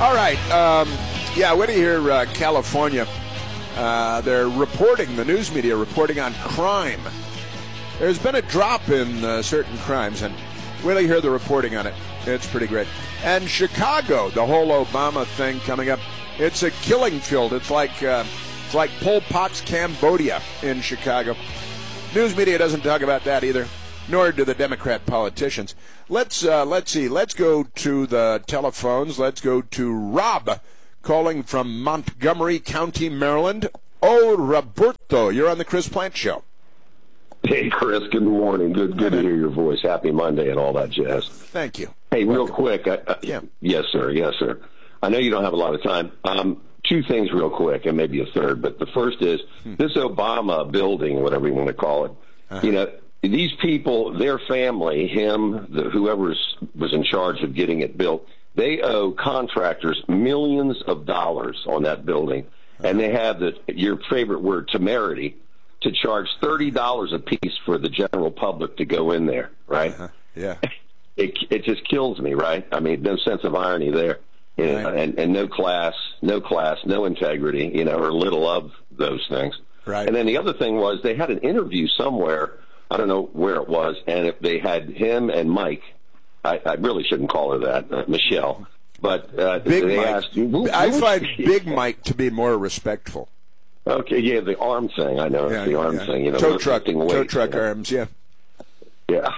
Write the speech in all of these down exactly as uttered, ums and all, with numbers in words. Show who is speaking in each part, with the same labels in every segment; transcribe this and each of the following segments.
Speaker 1: All right. Um, yeah, what do you hear, uh, California? Uh, they're reporting, the news media reporting on crime. There's been a drop in uh, certain crimes, and wait till you hear the reporting on it. It's pretty great. And Chicago, the whole Obama thing coming up, it's a killing field. It's like uh, it's like Pol Pot's Cambodia in Chicago. News media doesn't talk about that either, nor do the Democrat politicians. Let's uh, let's see. Let's go to the telephones. Let's go to Rob, calling from Montgomery County, Maryland. Oh, Roberto, you're on the Chris Plante Show.
Speaker 2: Hey, Chris, good morning. Good good to hear your voice. Happy Monday and all that jazz.
Speaker 1: Thank you.
Speaker 2: Hey, real
Speaker 1: Welcome.
Speaker 2: quick. I, I,
Speaker 1: Yeah.
Speaker 2: Yes, sir. Yes, sir. I know you don't have a lot of time. Um, two things real quick, and maybe a third. But the first is
Speaker 1: hmm.
Speaker 2: this Obama building, whatever you want to call it,
Speaker 1: Uh-huh.
Speaker 2: you know, these people, their family, him, the, whoever was in charge of getting it built, they owe contractors millions of dollars on that building. Uh-huh. And they have the, your favorite word, temerity, to charge thirty dollars a piece for the general public to go in there, right?
Speaker 1: Uh-huh. Yeah.
Speaker 2: It, it just kills me, right? I mean, no sense of irony there. You know,
Speaker 1: Right.
Speaker 2: and, and no class, no class, no integrity, you know, or little of those things.
Speaker 1: Right.
Speaker 2: And then the other thing was they had an interview somewhere, I don't know where it was, and if they had him and Mike, I, I really shouldn't call her that, uh, Michelle, but uh,
Speaker 1: Big
Speaker 2: they
Speaker 1: Mike.
Speaker 2: asked, who,
Speaker 1: I
Speaker 2: who
Speaker 1: find
Speaker 2: she?
Speaker 1: Big Mike to be more respectful.
Speaker 2: Okay, yeah, the arm thing, I know,
Speaker 1: Yeah,
Speaker 2: it's the arm
Speaker 1: yeah.
Speaker 2: thing, you know,
Speaker 1: tow truck,
Speaker 2: lifting
Speaker 1: tow
Speaker 2: weights,
Speaker 1: truck
Speaker 2: you know.
Speaker 1: arms, yeah.
Speaker 2: Yeah.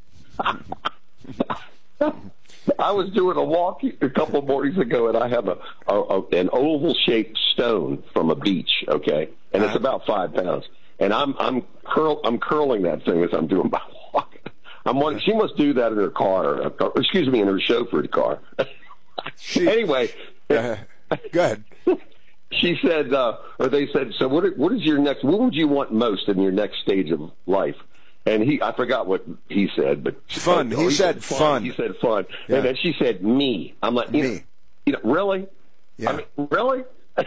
Speaker 2: I was doing a walk a couple of mornings ago, and I have a, a, a an oval-shaped stone from a beach. Okay, and it's
Speaker 1: Uh-huh.
Speaker 2: about five pounds. And I'm I'm curl I'm curling that thing as I'm doing my walk. I'm wondering, she must do that in her car, or, excuse me, in her chauffeured car.
Speaker 1: She-
Speaker 2: anyway,
Speaker 1: Uh, go ahead.
Speaker 2: she said, uh, or they said, so what? What is your next? What would you want most in your next stage of life? And he, I forgot what he said, but
Speaker 1: Fun.
Speaker 2: oh,
Speaker 1: He said fun.
Speaker 2: He said fun.
Speaker 1: Yeah.
Speaker 2: And then she said me. I'm like, you
Speaker 1: Me.
Speaker 2: know, you know, really?
Speaker 1: Yeah.
Speaker 2: I mean, really?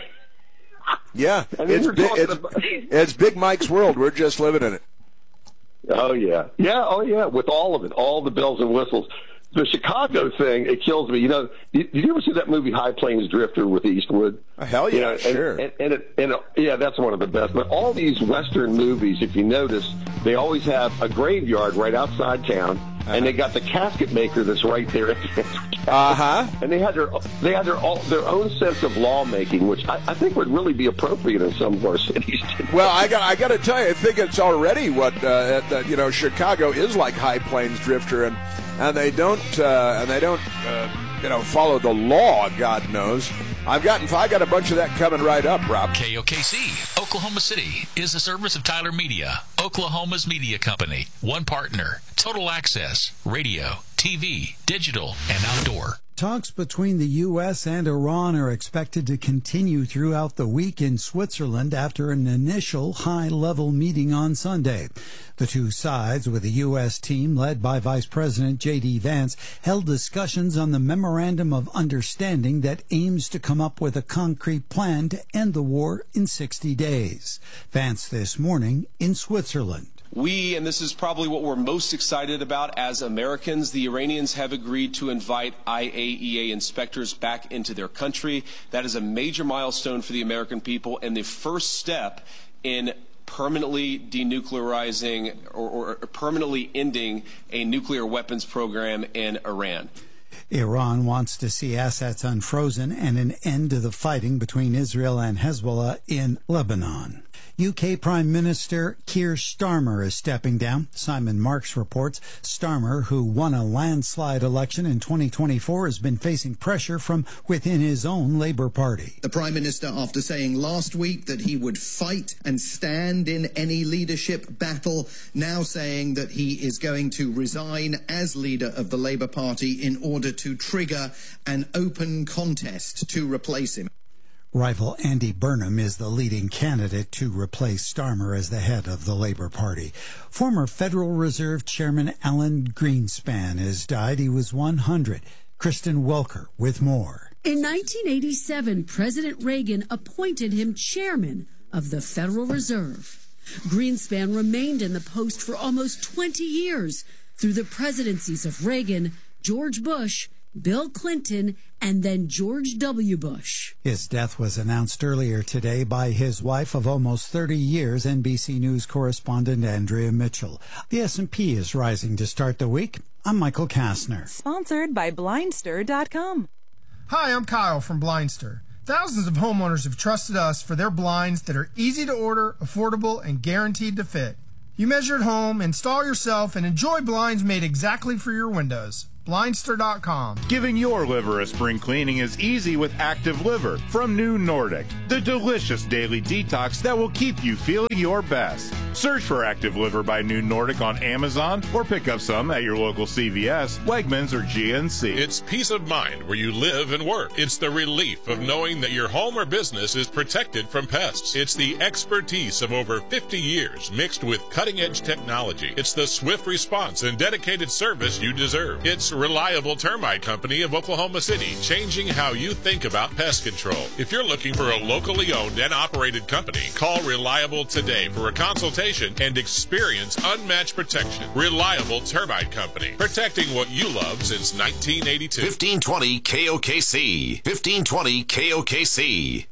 Speaker 1: Yeah,
Speaker 2: And then
Speaker 1: it's,
Speaker 2: you're
Speaker 1: bi-
Speaker 2: talking
Speaker 1: it's,
Speaker 2: about-
Speaker 1: it's Big Mike's world. We're just living in it.
Speaker 2: Oh yeah, yeah, oh yeah, with all of it, all the bells and whistles. The Chicago thing, it kills me. You know, did, did you ever see that movie High Plains Drifter with Eastwood?
Speaker 1: Oh, hell yeah,
Speaker 2: You know, and,
Speaker 1: sure.
Speaker 2: And, and, it, and it, yeah, that's one of the best. But all these Western movies, if you notice, they always have a graveyard right outside town,
Speaker 1: Uh-huh.
Speaker 2: and they got the casket maker that's right there at the
Speaker 1: Uh huh.
Speaker 2: And they had their they had their all, their own sense of lawmaking, which I, I think would really be appropriate in some of our cities.
Speaker 1: Well, I got I got to tell you, I think it's already what uh, at the, you know, Chicago is like High Plains Drifter, and and they don't uh, and they don't uh, you know follow the law. God knows. I've gotten I got a bunch of that coming right up, Rob.
Speaker 3: K O K C, Oklahoma City, is a service of Tyler Media, Oklahoma's media company. One partner, total access, radio, T V, digital, and outdoor.
Speaker 4: Talks between the U S and Iran are expected to continue throughout the week in Switzerland after an initial high-level meeting on Sunday. The two sides, with the U S team led by Vice President J D Vance, held discussions on the Memorandum of Understanding that aims to come up with a concrete plan to end the war in sixty days. Vance this morning in Switzerland.
Speaker 5: We, and this is probably what we're most excited about as Americans, the Iranians have agreed to invite I A E A inspectors back into their country. That is a major milestone for the American people and the first step in permanently denuclearizing or, or permanently ending a nuclear weapons program in Iran.
Speaker 4: Iran wants to see assets unfrozen and an end to the fighting between Israel and Hezbollah in Lebanon. U K Prime Minister Keir Starmer is stepping down. Simon Marks reports Starmer, who won a landslide election in twenty twenty-four, has been facing pressure from within his own Labour Party.
Speaker 6: The Prime Minister, after saying last week that he would fight and stand in any leadership battle, now saying that he is going to resign as leader of the Labour Party in order to trigger an open contest to replace him.
Speaker 4: Rival Andy Burnham is the leading candidate to replace Starmer as the head of the Labour Party. Former Federal Reserve Chairman Alan Greenspan has died. He was one hundred. Kristen Welker with more.
Speaker 7: In nineteen eighty-seven, President Reagan appointed him chairman of the Federal Reserve. Greenspan remained in the post for almost twenty years through the presidencies of Reagan, George Bush, Bill Clinton, and then George W. Bush.
Speaker 4: His death was announced earlier today by his wife of almost thirty years, N B C News correspondent Andrea Mitchell. The S and P is rising to start the week. I'm Michael Kastner.
Speaker 8: Sponsored by Blindster dot com.
Speaker 9: Hi, I'm Kyle from Blindster. Thousands of homeowners have trusted us for their blinds that are easy to order, affordable, and guaranteed to fit. You measure at home, install yourself, and enjoy blinds made exactly for your windows. Blindster dot com.
Speaker 10: Giving your liver a spring cleaning is easy with Active Liver from New Nordic, the delicious daily detox that will keep you feeling your best. Search for Active Liver by New Nordic on Amazon or pick up some at your local C V S, Wegmans, or G N C.
Speaker 11: It's peace of mind where you live and work. It's the relief of knowing that your home or business is protected from pests. It's the expertise of over fifty years mixed with cutting-edge technology. It's the swift response and dedicated service you deserve. It's Reliable Termite Company of Oklahoma City, changing how you think about pest control. If you're looking for a locally owned and operated company, call Reliable today for a consultation and experience unmatched protection. Reliable Termite Company, protecting what you love since nineteen eighty-two.
Speaker 12: fifteen twenty K O K C. fifteen twenty K O K C.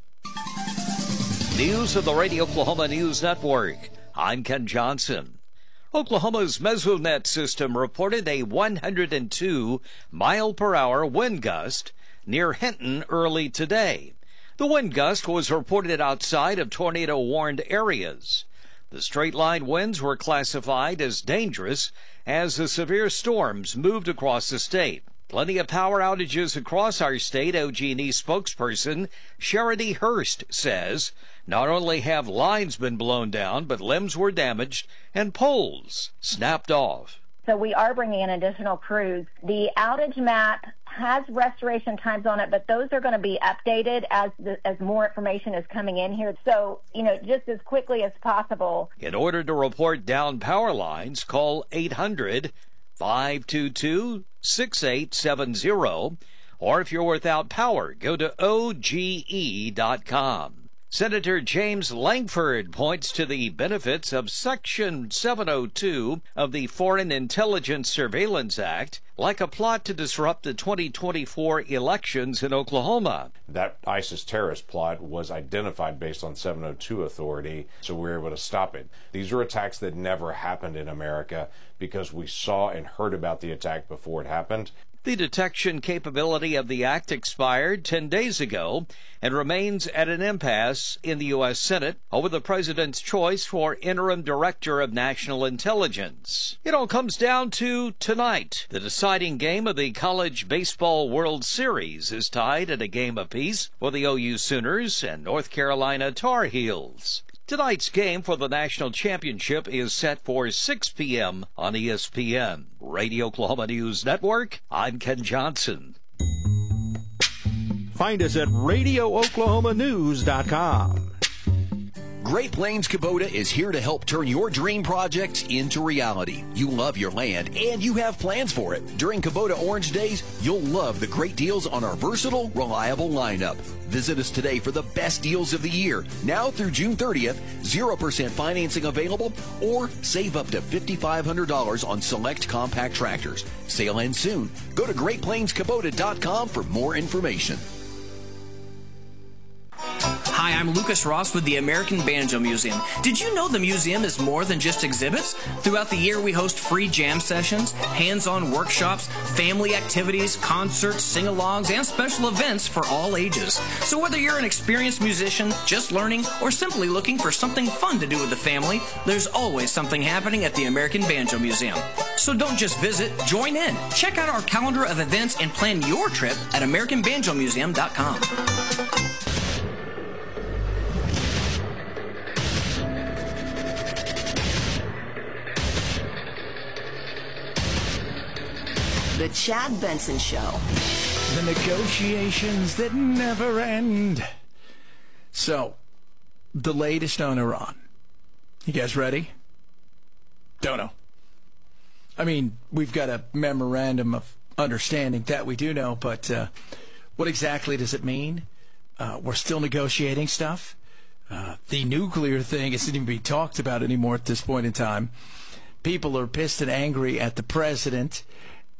Speaker 13: News of the Radio Oklahoma News Network. I'm Ken Johnson. Oklahoma's Mesonet system reported a one hundred two mile per hour wind gust near Hinton early today. The wind gust was reported outside of tornado-warned areas. The straight-line winds were classified as dangerous as the severe storms moved across the state. Plenty of power outages across our state, O G and E spokesperson Sherity Hurst says. Not only have lines been blown down, but limbs were damaged and poles snapped off.
Speaker 14: So we are bringing in additional crews. The outage map has restoration times on it, but those are going to be updated as the, as more information is coming in here. So, you know, just as quickly as possible.
Speaker 13: In order to report down power lines, call eight hundred, five two two, six eight seven zero. Or if you're without power, go to O G E dot com. Senator James Langford points to the benefits of Section seven oh two of the Foreign Intelligence Surveillance Act, like a plot to disrupt the twenty twenty-four elections in Oklahoma.
Speaker 15: That ISIS terrorist plot was identified based on seven oh two authority, so we were able to stop it. These are attacks that never happened in America because we saw and heard about the attack before it happened.
Speaker 13: The detection capability of the act expired ten days ago and remains at an impasse in the U S Senate over the president's choice for interim director of national intelligence. It all comes down to tonight. The deciding game of the College Baseball World Series is tied at a game apiece for the O U Sooners and North Carolina Tar Heels. Tonight's game for the national championship is set for six p.m. on E S P N. Radio Oklahoma News Network, I'm Ken Johnson.
Speaker 16: Find us at radio oklahoma news dot com.
Speaker 12: Great Plains Kubota is here to help turn your dream projects into reality. You love your land and you have plans for it. During Kubota Orange Days, you'll love the great deals on our versatile, reliable lineup. Visit us today for the best deals of the year. Now through June thirtieth, zero percent financing available, or save up to five thousand five hundred dollars on select compact tractors. Sale ends soon. Go to great plains kubota dot com for more information.
Speaker 17: Hi, I'm Lucas Ross with the American Banjo Museum. Did you know the museum is more than just exhibits? Throughout the year, we host free jam sessions, hands-on workshops, family activities, concerts, sing-alongs, and special events for all ages. So whether you're an experienced musician, just learning, or simply looking for something fun to do with the family, there's always something happening at the American Banjo Museum. So don't just visit, join in. Check out our calendar of events and plan your trip at american banjo museum dot com.
Speaker 18: The Chad Benson Show.
Speaker 19: The negotiations that never end. So, the latest on Iran. You guys ready? Don't know. I mean, we've got a memorandum of understanding that we do know, but uh, what exactly does it mean? Uh, we're still negotiating stuff. Uh, the nuclear thing isn't even being talked about anymore at this point in time. People are pissed and angry at the president.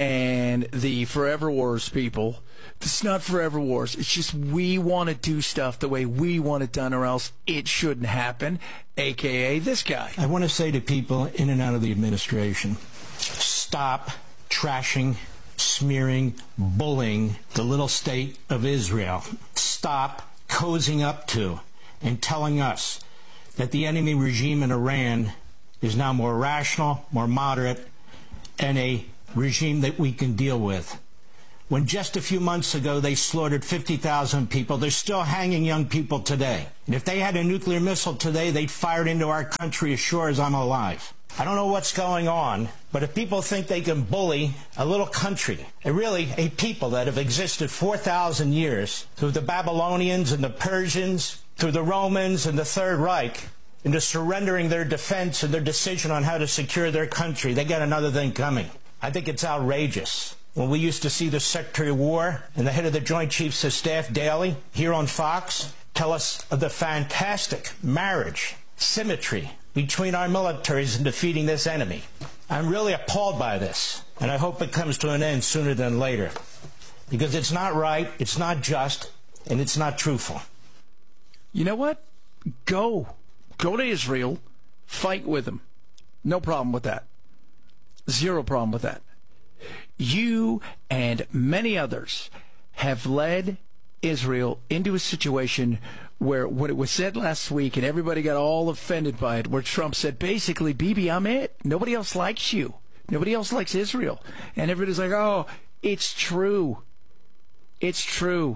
Speaker 19: and the Forever Wars people. It's not Forever Wars. It's just we want to do stuff the way we want it done, or else it shouldn't happen, a k a this guy.
Speaker 20: I want to say to people in and out of the administration, stop trashing, smearing, bullying the little state of Israel. Stop cozying up to and telling us that the enemy regime in Iran is now more rational, more moderate, and a regime that we can deal with. When just a few months ago they slaughtered fifty thousand people, they're still hanging young people today. And if they had a nuclear missile today, they'd fire it into our country as sure as I'm alive. I don't know what's going on, but if people think they can bully a little country, and really a people that have existed four thousand years, through the Babylonians and the Persians, through the Romans and the Third Reich, into surrendering their defense and their decision on how to secure their country, they got another thing coming. I think it's outrageous. When we used to see the Secretary of War and the head of the Joint Chiefs of Staff daily here on Fox tell us of the fantastic marriage, symmetry between our militaries in defeating this enemy. I'm really appalled by this, and I hope it comes to an end sooner than later, because it's not right, it's not just, and it's not truthful.
Speaker 19: You know what? Go. Go to Israel. Fight with them. No problem with that. Zero problem with that. You and many others have led Israel into a situation where what it was said last week, and everybody got all offended by it, where Trump said, basically, Bibi, I'm it. Nobody else likes you. Nobody else likes Israel. And everybody's like, oh, it's true. It's true.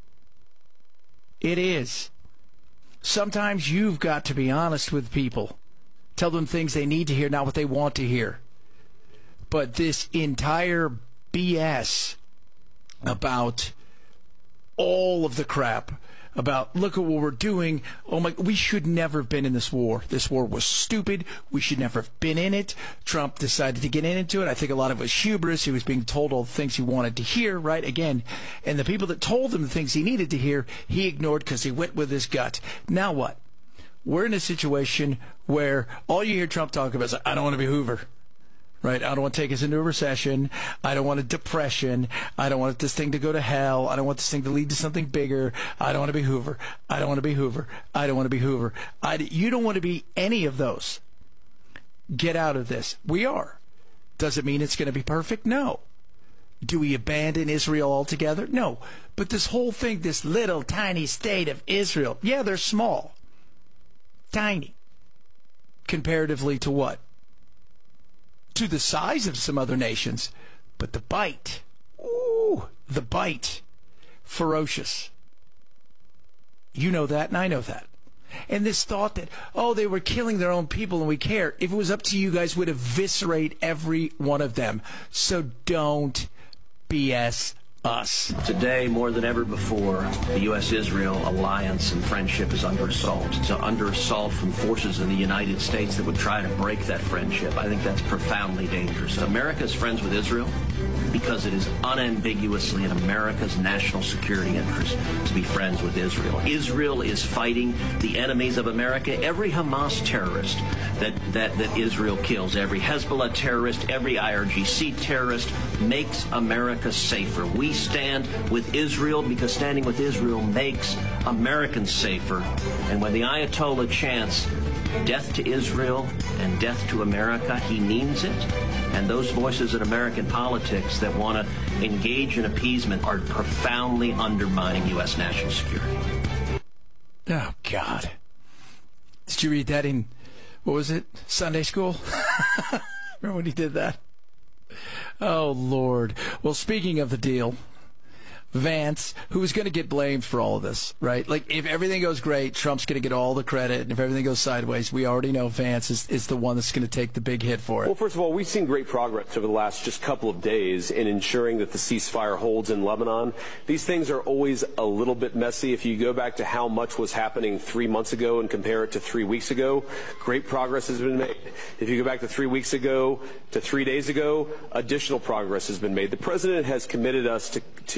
Speaker 19: It is. Sometimes you've got to be honest with people. Tell them things they need to hear, not what they want to hear. But this entire B S about all of the crap, about look at what we're doing, oh my, we should never have been in this war. This war was stupid. We should never have been in it. Trump decided to get into it. I think a lot of it was hubris. He was being told all the things he wanted to hear, right? Again, and the people that told him the things he needed to hear, he ignored because he went with his gut. Now what? We're in a situation where all you hear Trump talk about is, I don't want to be Hoover. Right? I don't want to take us into a recession. I don't want a depression. I don't want this thing to go to hell. I don't want this thing to lead to something bigger. I don't want to be Hoover. I don't want to be Hoover. I don't want to be Hoover. I, you don't want to be any of those. Get out of this. We are. Does it mean it's going to be perfect? No. Do we abandon Israel altogether? No. But this whole thing, this little tiny state of Israel, yeah, they're small. Tiny. Comparatively to what? To the size of some other nations, but the bite, ooh, the bite, ferocious. You know that, and I know that. And this thought that, oh, they were killing their own people and we care. If it was up to you guys, would eviscerate every one of them. So don't B S us.
Speaker 21: Today, more than ever before, the U S Israel alliance and friendship is under assault. It's under assault from forces in the United States that would try to break that friendship. I think that's profoundly dangerous. America is friends with Israel because it is unambiguously in America's national security interest to be friends with Israel. Israel is fighting the enemies of America. Every Hamas terrorist that, that, that Israel kills, every Hezbollah terrorist, every I R G C terrorist makes America safer. We stand with Israel because standing with Israel makes Americans safer. And when the Ayatollah chants death to Israel and death to America, he means it. And those voices in American politics that want to engage in appeasement are profoundly undermining U S national security.
Speaker 19: Oh, God. Did you read that in, what was it, Sunday school? Remember when he did that? Oh, Lord. Well, speaking of the deal, Vance, who is going to get blamed for all of this, right? Like, if everything goes great, Trump's going to get all the credit, and if everything goes sideways, we already know Vance is, is the one that's going to take the big hit for it.
Speaker 5: Well, first of all, we've seen great progress over the last just couple of days in ensuring that the ceasefire holds in Lebanon. These things are always a little bit messy. If you go back to how much was happening three months ago and compare it to three weeks ago, great progress has been made. If you go back to three weeks ago to three days ago, additional progress has been made. The president has committed us to, to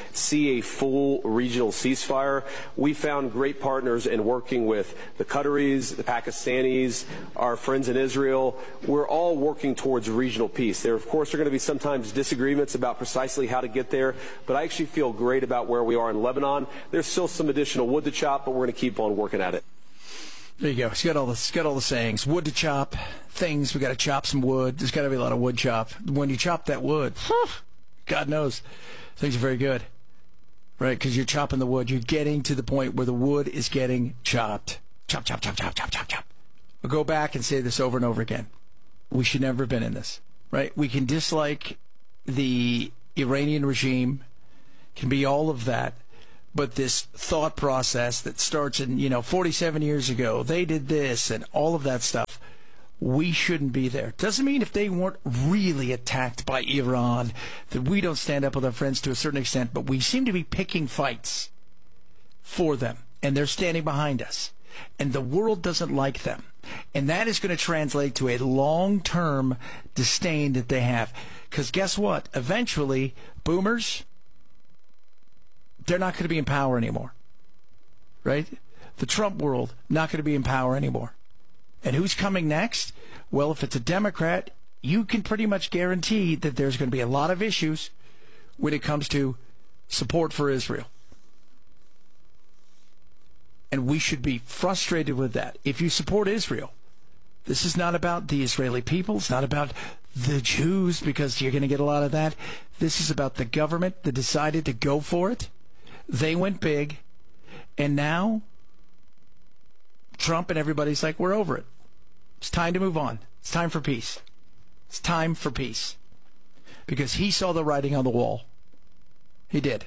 Speaker 5: see a full regional ceasefire. We found great partners in working with the Qataris, the Pakistanis, our friends in Israel. We're all working towards regional peace. There, of course, are going to be sometimes disagreements about precisely how to get there, but I actually feel great about where we are in Lebanon. There's still some additional wood to chop, but we're going to keep on working at it.
Speaker 19: There you go. He's got all the, he's got all the sayings. Wood to chop, things. We got to chop some wood. There's got to be a lot of wood chop. When you chop that wood, God knows, things are very good, right? Because you're chopping the wood. You're getting to the point where the wood is getting chopped. Chop, chop, chop, chop, chop, chop, chop. We'll go back and say this over and over again. We should never have been in this, right? We can dislike the Iranian regime, can be all of that. But this thought process that starts in, you know, forty-seven years ago, they did this and all of that stuff, we shouldn't be there. Doesn't mean if they weren't really attacked by Iran that we don't stand up with our friends to a certain extent, but we seem to be picking fights for them, and they're standing behind us. And the world doesn't like them. And that is going to translate to a long-term disdain that they have. Because guess what? Eventually, boomers, they're not going to be in power anymore, right? The Trump world, not going to be in power anymore. And who's coming next? Well, if it's a Democrat, you can pretty much guarantee that there's going to be a lot of issues when it comes to support for Israel. And we should be frustrated with that. If you support Israel, this is not about the Israeli people. It's not about the Jews, because you're going to get a lot of that. This is about the government that decided to go for it. They went big, and now Trump and everybody's like, we're over it. It's time to move on. It's time for peace. It's time for peace. Because he saw the writing on the wall. He did.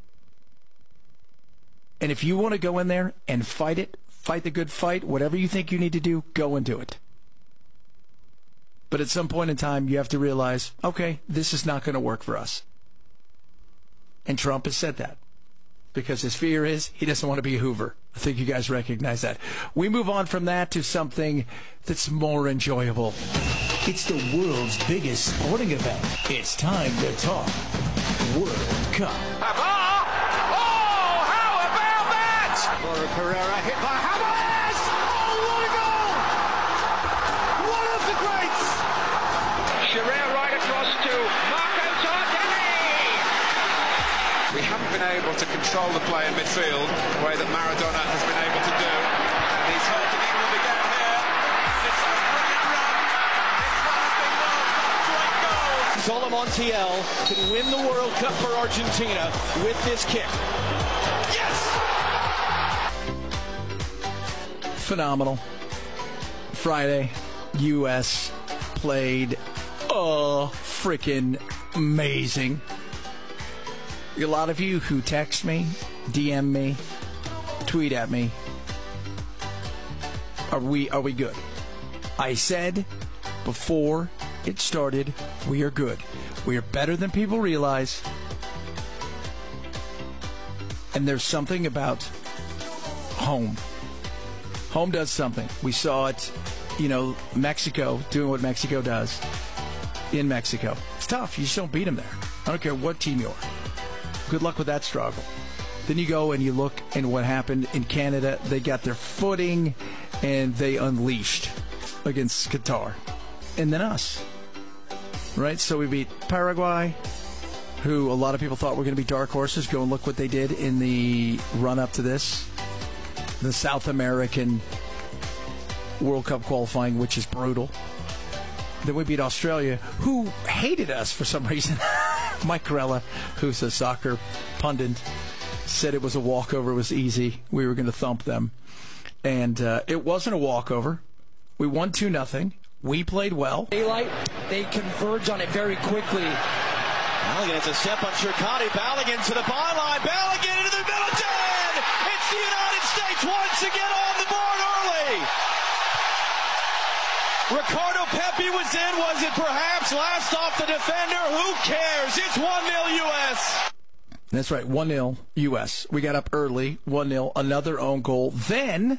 Speaker 19: And if you want to go in there and fight it, fight the good fight, whatever you think you need to do, go and do it. But at some point in time, you have to realize, okay, this is not going to work for us. And Trump has said that. Because his fear is he doesn't want to be a Hoover. I think you guys recognize that. We move on from that to something that's more enjoyable. It's the world's biggest sporting event. It's time to talk World Cup.
Speaker 2: Oh, how about that? Laura Pereira hit by Hamas. Oh, what a goal! One of the greats. Sherrill right across to Marco Tardelli. We haven't been able to control the play in midfield the way that Maradona has been able to do. And he's hurting England again here. It's a brilliant run. It's one of the World Cup great goals. Zola Montiel can win the World Cup for Argentina with this kick. Yes!
Speaker 19: Phenomenal. Friday, U S played uh, freaking amazing. A lot of you who text me, D M me, tweet at me, are we are we good? I said before it started, we are good. We are better than people realize. And there's something about home. Home does something. We saw it, you know, Mexico doing what Mexico does in Mexico. It's tough. You just don't beat them there. I don't care what team you are. Good luck with that struggle. Then you go and you look at what happened in Canada. They got their footing and they unleashed against Qatar. And then us. Right? So we beat Paraguay, who a lot of people thought were going to be dark horses. Go and look what they did in the run-up to this. The South American World Cup qualifying, which is brutal. Then we beat Australia, who hated us for some reason. Mike Corella, who's a soccer pundit, said it was a walkover. It was easy. We were going to thump them. And uh, it wasn't a walkover. We won two nothing. We played well.
Speaker 2: Daylight, they converge on it very quickly. Balogun, it's a step on Shirkati. Balogun to the byline. Balogun into the middle. ten! It's the United States once again on the board early. Ricardo Pepi was in. Was it perhaps last off the defender? Who cares? It's one nil U S.
Speaker 19: That's right, one nil U S. We got up early, one nil, another own goal. Then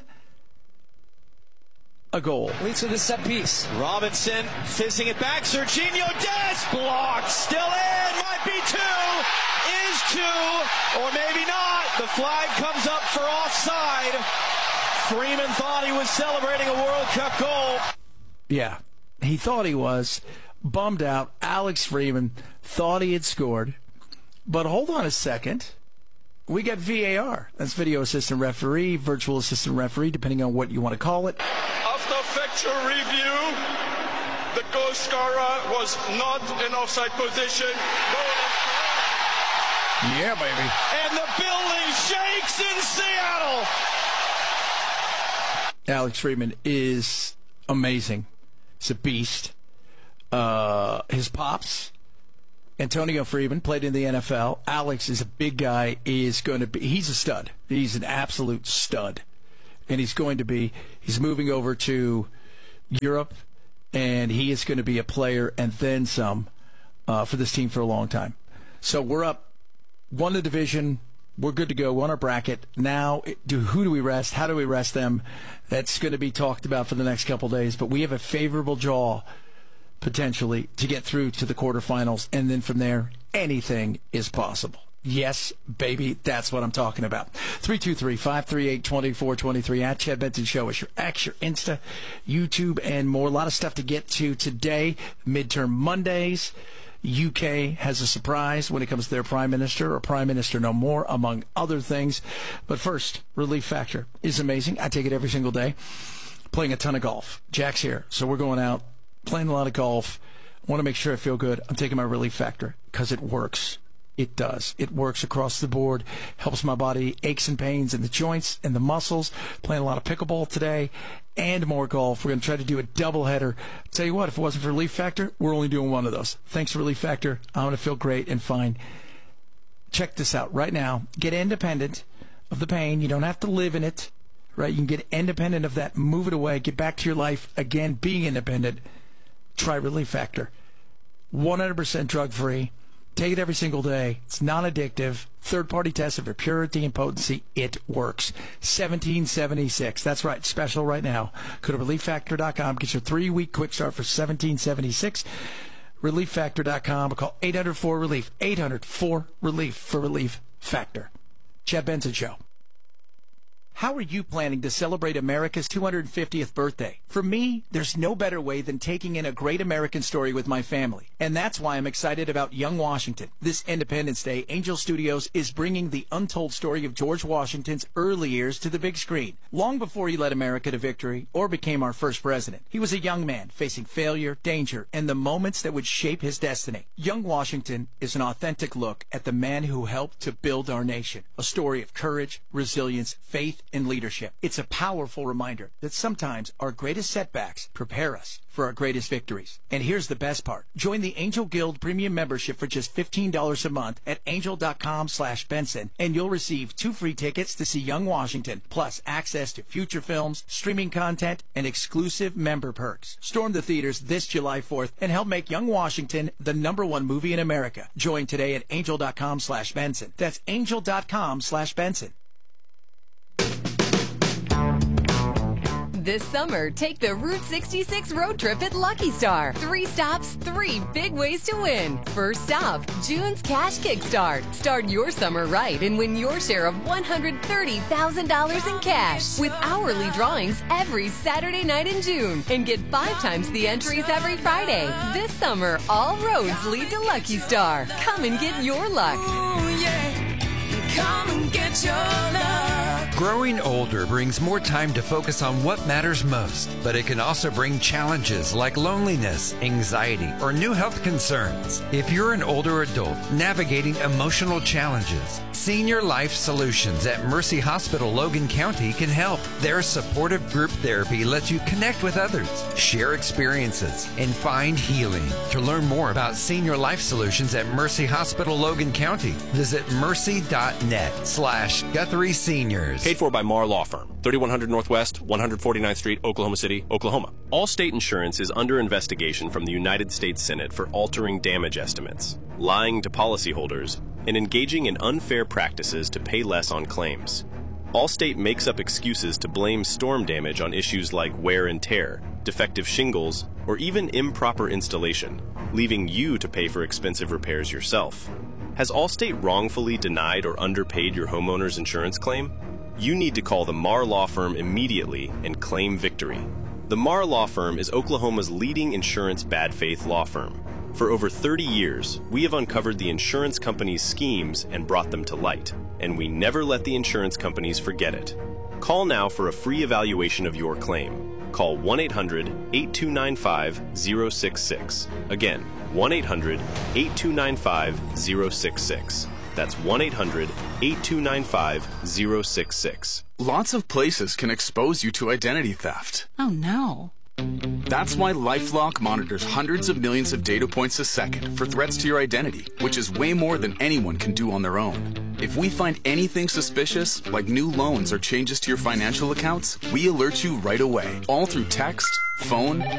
Speaker 19: a goal.
Speaker 2: Leads to the set piece. Robinson fizzing it back. Serginho Dest blocked. Still in. Might be two. Is two, or maybe not. The flag comes up for offside. Freeman thought he was celebrating a World Cup goal.
Speaker 19: Yeah, he thought he was. Bummed out. Alex Freeman thought he had scored. But hold on a second. We got V A R. That's video assistant referee, virtual assistant referee, depending on what you want to call it.
Speaker 1: After factual review, the goal scorer was not in offside position.
Speaker 19: Yeah, baby.
Speaker 2: And the building shakes in Seattle.
Speaker 19: Alex Freeman is amazing. He's a beast. Uh, his pops, Antonio Freeman, played in the N F L. Alex is a big guy, is going to be, he's a stud. He's an absolute stud. And he's going to be, he's moving over to Europe, and he is going to be a player and then some uh, for this team for a long time. So we're up, won the division, we're good to go, won our bracket. Now, do, who do we rest? How do we rest them? That's going to be talked about for the next couple days. But we have a favorable draw, potentially, to get through to the quarterfinals, and then from there, anything is possible. Yes, baby, that's what I'm talking about. three two three, five three eight, two four two three at Chad Benson Show is your X, your Insta, YouTube, and more. A lot of stuff to get to today. Midterm Mondays. U K has a surprise when it comes to their prime minister, or prime minister no more, among other things. But first, Relief Factor is amazing. I take it every single day. Playing a ton of golf. Jack's here, so we're going out. Playing a lot of golf. Want to make sure I feel good. I'm taking my Relief Factor because it works. It does. It works across the board. Helps my body, aches and pains in the joints and the muscles. Playing a lot of pickleball today and more golf. We're going to try to do a doubleheader. Tell you what, if it wasn't for Relief Factor, we're only doing one of those. Thanks for Relief Factor. I'm going to feel great and fine. Check this out right now. Get independent of the pain. You don't have to live in it, right? You can get independent of that. Move it away. Get back to your life again, being independent. Try Relief Factor. one hundred percent drug-free. Take it every single day. It's non-addictive. Third-party tested for purity and potency. It works. seventeen seventy-six. That's right. Special right now. Go to relief factor dot com. Get your three-week quick start for seventeen seventy-six. relief factor dot com. Or call eight hundred four relief. eight hundred four relief for Relief Factor. Chad Benson Show. How are you planning to celebrate America's two hundred fiftieth birthday? For me, there's no better way than taking in a great American story with my family. And that's why I'm excited about Young Washington. This Independence Day, Angel Studios is bringing the untold story of George Washington's early years to the big screen. Long before he led America to victory or became our first president, he was a young man facing failure, danger, and the moments that would shape his destiny. Young Washington is an authentic look at the man who helped to build our nation. A story of courage, resilience, faith, and leadership. It's a powerful reminder that sometimes our greatest setbacks prepare us for our greatest victories. And here's the best part. Join the Angel Guild Premium membership for just fifteen dollars a month at angel dot com slash Benson, and you'll receive two free tickets to see Young Washington, plus access to future films, streaming content, and exclusive member perks. Storm the theaters this July fourth and help make Young Washington the number one movie in America. Join today at angel dot com slash Benson. That's angel dot com slash Benson.
Speaker 22: This summer, take the Route sixty-six road trip at Lucky Star. Three stops, three big ways to win. First stop, June's Cash Kickstart. Start your summer right and win your share of one hundred thirty thousand dollars in cash with hourly drawings every Saturday night in June. And get five times the entries every Friday. This summer, all roads lead to Lucky Star. Come and get your luck.
Speaker 23: Ooh, yeah. Come and get your luck.
Speaker 24: Growing older brings more time to focus on what matters most, but it can also bring challenges like loneliness, anxiety, or new health concerns. If you're an older adult navigating emotional challenges, Senior Life Solutions at Mercy Hospital Logan County can help. Their supportive group therapy lets you connect with others, share experiences, and find healing. To learn more about Senior Life Solutions at Mercy Hospital Logan County, visit mercy.net slash Guthrie Seniors.
Speaker 25: Paid for by Marr Law Firm, thirty-one hundred Northwest, one forty-ninth Street, Oklahoma City, Oklahoma. Allstate Insurance is under investigation from the United States Senate for altering damage estimates, lying to policyholders, and engaging in unfair practices to pay less on claims. Allstate makes up excuses to blame storm damage on issues like wear and tear, defective shingles, or even improper installation, leaving you to pay for expensive repairs yourself. Has Allstate wrongfully denied or underpaid your homeowner's insurance claim? You need to call the Marr Law Firm immediately and claim victory. The Marr Law Firm is Oklahoma's leading insurance bad faith law firm. For over thirty years, we have uncovered the insurance companies' schemes and brought them to light, and we never let the insurance companies forget it. Call now for a free evaluation of your claim. Call one eight hundred, eight two nine five, zero six six. Again, one eight hundred, eight two nine five, zero six six. That's one eight hundred, eight two nine five, zero six six.
Speaker 3: Lots of places can expose you to identity theft.
Speaker 4: Oh no.
Speaker 3: That's why LifeLock monitors hundreds of millions of data points a second for threats to your identity, which is way more than anyone can do on their own. If we find anything suspicious, like new loans or changes to your financial accounts, we alert you right away, all through text, phone,